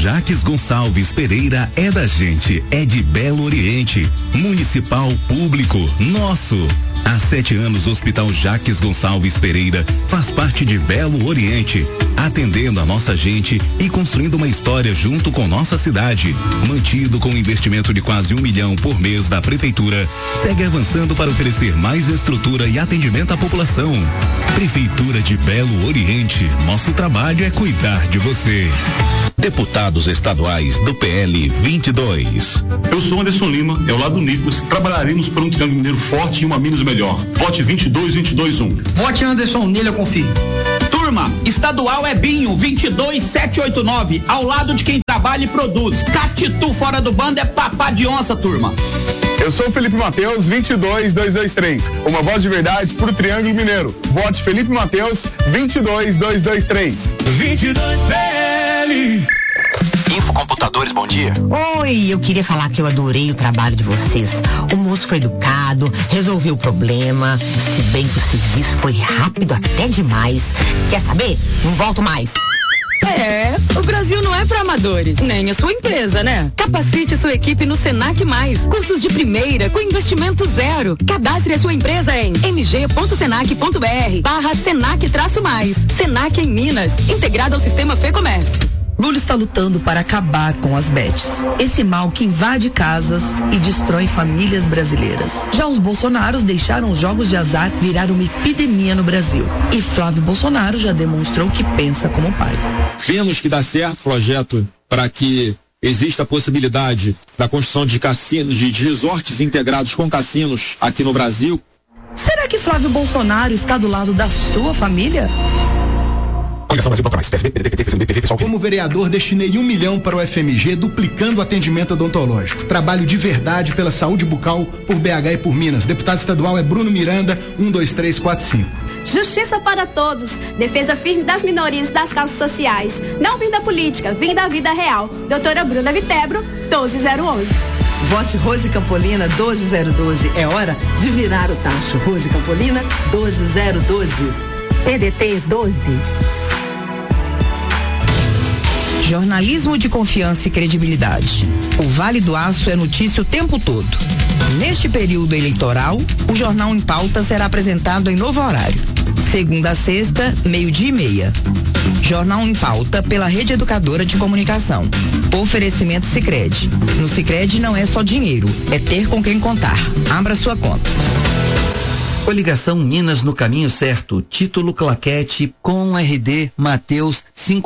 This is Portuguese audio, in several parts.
Jaques Gonçalves Pereira é da gente, é de Belo Oriente. Municipal Público, nosso. Há 7 anos, o Hospital Jaques Gonçalves Pereira faz parte de Belo Oriente, atendendo a nossa gente e construindo uma história junto com nossa cidade. Mantido com um investimento de quase R$1 milhão por mês da Prefeitura, segue avançando para oferecer mais estrutura e atendimento à população. Prefeitura de Belo Oriente, nosso trabalho é cuidar de você. Deputados estaduais do PL 22. Eu sou Anderson Lima, ao lado do Nicolas, trabalharemos por um Triângulo Mineiro forte e uma Minas melhor. Vote 22-22-1. Vote Anderson, nele eu confio. Turma, estadual é Binho, 22789, ao lado de quem trabalha e produz. Catitu fora do bando é papá de onça, turma. Eu sou o Felipe Mateus, 22223. Uma voz de verdade pro Triângulo Mineiro. Vote Felipe Mateus, 22223. 22 PL. Infocomputadores, bom dia. Oi, eu queria falar que eu adorei o trabalho de vocês. O moço foi educado, resolveu o problema, se bem que o serviço foi rápido até demais. Quer saber? Não volto mais. O Brasil não é para amadores, nem a sua empresa, né? Capacite sua equipe no Senac Mais. Cursos de primeira, com investimento zero. Cadastre a sua empresa em mg.senac.br/Senac-mais. Senac em Minas, integrado ao sistema Fê Comércio. Lula está lutando para acabar com as bets, esse mal que invade casas e destrói famílias brasileiras. Já os Bolsonaros deixaram os jogos de azar virar uma epidemia no Brasil. E Flávio Bolsonaro já demonstrou que pensa como pai. Vemos que dá certo o projeto para que exista a possibilidade da construção de cassinos, de resorts integrados com cassinos aqui no Brasil. Será que Flávio Bolsonaro está do lado da sua família? Como vereador, destinei R$1 milhão para o FMG, duplicando o atendimento odontológico. Trabalho de verdade pela saúde bucal, por BH e por Minas. Deputado estadual é Bruno Miranda, 12345. Justiça para todos. Defesa firme das minorias e das causas sociais. Não vim da política, vim da vida real. Doutora Bruna Vitebro, 12011. Vote Rose Campolina 12012. É hora de virar o tacho. Rose Campolina 12012. PDT 12. Jornalismo de confiança e credibilidade. O Vale do Aço é notícia o tempo todo. Neste período eleitoral, o Jornal em Pauta será apresentado em novo horário. Segunda a sexta, 12:30. Jornal em Pauta pela Rede Educadora de Comunicação. Oferecimento Sicredi. No Sicredi não é só dinheiro, é ter com quem contar. Abra sua conta. Coligação Minas no caminho certo. Título Claquete com RD Mateus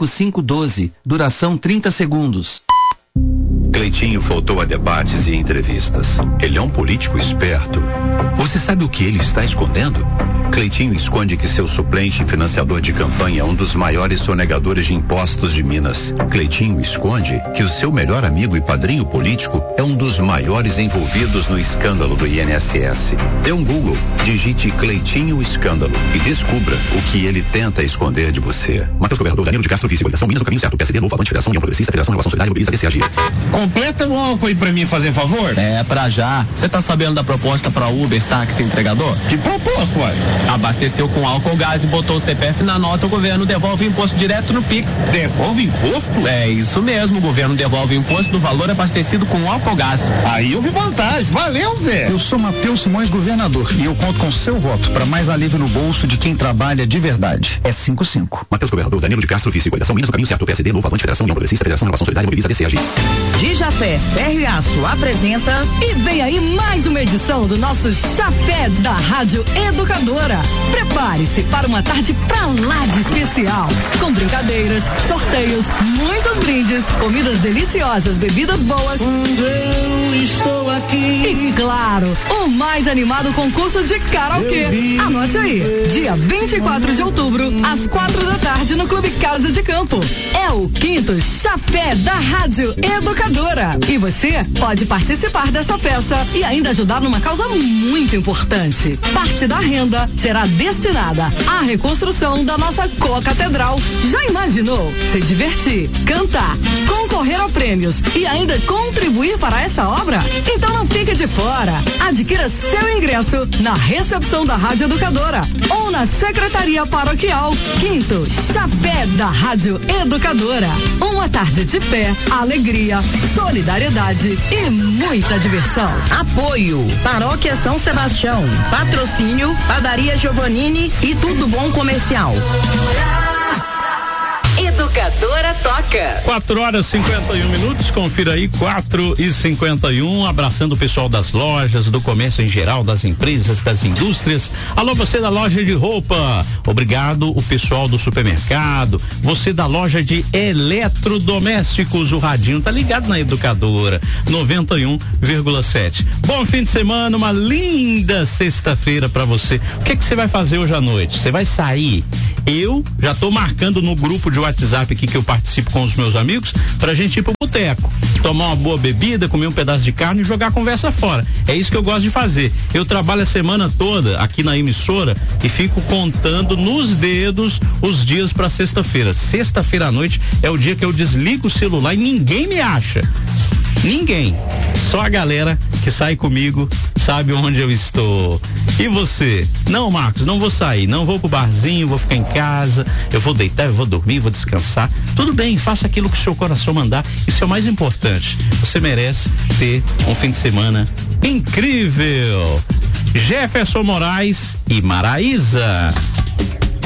5512. Duração 30 segundos. Cleitinho faltou a debates e entrevistas. Ele é um político esperto. Você sabe o que ele está escondendo? Cleitinho esconde que seu suplente e financiador de campanha é um dos maiores sonegadores de impostos de Minas. Cleitinho esconde que o seu melhor amigo e padrinho político é um dos maiores envolvidos no escândalo do INSS. Dê um Google, digite Cleitinho Escândalo e descubra o que ele tenta esconder de você. Matheus Governador Danilo de Castro, vice, coligação Minas no caminho certo. PSD, Novo, Avante, Federação, União Progressista, Federação, Relação Solidária, Mobiliza, DCAG. Completa o álcool aí pra mim fazer favor? É, pra já. Você tá sabendo da proposta pra Uber, táxi entregador? Que proposta, uai? Abasteceu com álcool gás e botou o CPF na nota, o governo devolve o imposto direto no Pix. Devolve imposto? É isso mesmo, o governo devolve o imposto do valor abastecido com álcool gás. Aí eu vi vantagem. Valeu, Zé. Eu sou Matheus Simões, governador, e eu conto com seu voto para mais alívio no bolso de quem trabalha de verdade. É 55. Matheus Governador Danilo de Castro, vice, coligação Minas no caminho certo. PSD, Novo, Avante, Federação, União Progressista, Federação, Relação Solidária, Mobiliza, DCAG. Dijafé, Ferro e Aço apresenta e vem aí mais uma edição do nosso Chapé da Rádio Educadora. Prepare-se para uma tarde pra lá de especial, com brincadeiras, sorteios, muitos brindes, comidas deliciosas, bebidas boas. Quando eu estou aqui. E claro, o mais animado concurso de karaokê. Anote aí, dia 24 de outubro, às 4h no Clube Casa de Campo. É o 5º Chapé da Rádio Educadora. E você pode participar dessa festa e ainda ajudar numa causa muito importante. Parte da renda será destinada à reconstrução da nossa co-catedral. Já imaginou? Se divertir, cantar, concorrer a prêmios e ainda contribuir para essa obra? Então não fique de de Fora. Adquira seu ingresso na recepção da Rádio Educadora ou na Secretaria Paroquial. Quinto Chapé da Rádio Educadora. Uma tarde de fé, alegria, solidariedade e muita diversão. Apoio Paróquia São Sebastião. Patrocínio Padaria Giovannini e Tudo Bom Comercial. Educadora toca. 4h51, confira aí, 4h51, abraçando o pessoal das lojas, do comércio em geral, das empresas, das indústrias. Alô, você da loja de roupa, obrigado. O pessoal do supermercado, você da loja de eletrodomésticos, o radinho tá ligado na Educadora 91,7. Bom fim de semana, uma linda sexta-feira pra você. O que você vai fazer hoje à noite? Você vai sair? Eu já tô marcando no grupo de WhatsApp aqui que eu participo com os meus amigos pra gente ir pro boteco, tomar uma boa bebida, comer um pedaço de carne e jogar a conversa fora. É isso que eu gosto de fazer. Eu trabalho a semana toda aqui na emissora e fico contando nos dedos os dias pra sexta-feira. Sexta-feira à noite é o dia que eu desligo o celular e ninguém me acha. Ninguém. Só a galera que sai comigo sabe onde eu estou. E você? Não, Marcos, não vou sair, não vou pro barzinho, vou ficar em casa, eu vou deitar, eu vou dormir, vou descansar. Tudo bem, faça aquilo que o seu coração mandar. Isso é o mais importante. Você merece ter um fim de semana incrível. Jefferson Moraes e Maraísa.